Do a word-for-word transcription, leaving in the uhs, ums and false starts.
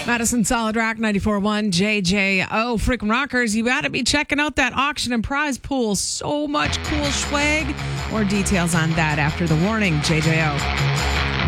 Madison Solid Rock ninety-four point one J J O. Freaking Rockers, you got to be checking out that auction and prize pool. So much cool swag. More details on that after the warning. J J O.